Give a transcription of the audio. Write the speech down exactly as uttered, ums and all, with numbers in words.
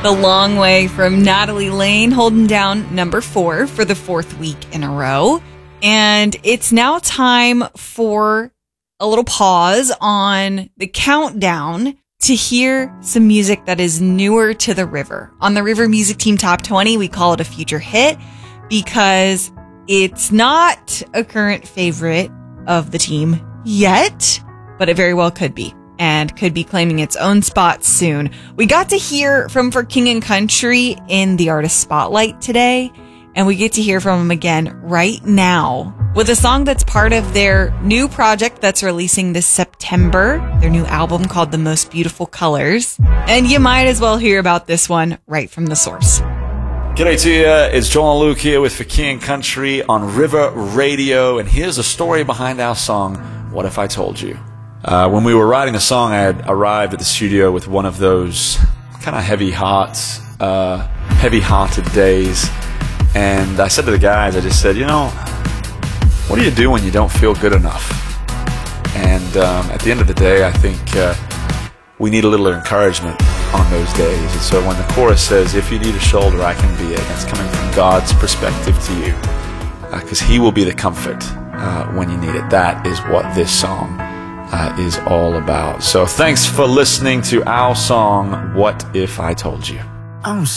The Long Way from Natalie Lane, holding down number four for the fourth week in a row. And it's now time for a little pause on the countdown to hear some music that is newer to the River. On the River Music Team Top twenty, we call it a future hit because it's not a current favorite of the team yet, but it very well could be, and could be claiming its own spot soon. We got to hear from For King and Country in the Artist Spotlight today, and we get to hear from them again right now with a song that's part of their new project that's releasing this September, their new album called The Most Beautiful Colors. And you might as well hear about this one right from the source. G'day to you, it's Joel and Luke here with For King and Country on River Radio, and here's the story behind our song, What If I Told You? Uh, when we were writing the song, I had arrived at the studio with one of those kind of heavy hearts, uh, heavy-hearted days, and I said to the guys, I just said, you know, what do you do when you don't feel good enough? And um, at the end of the day, I think uh, we need a little encouragement on those days. And so when the chorus says, if you need a shoulder, I can be it, that's coming from God's perspective to you, because uh, He will be the comfort uh, when you need it. That is what this song uh, is all about. So thanks for listening to our song, What If I Told You? I'm